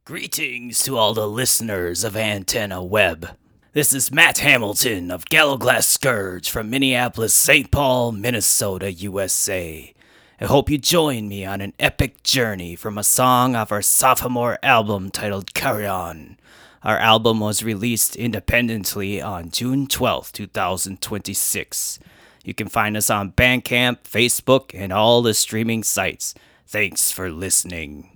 Greetings to all the listeners of Antenna Web. This is Matt Hamilton of Gallowglass Scourge from Minneapolis, St. Paul, Minnesota, USA. I hope you join me on an epic journey from a song off our sophomore album titled Carry On. Our album was released independently on June 12th, 2026. You can find us on Bandcamp, Facebook, and all the streaming sites. Thanks for listening.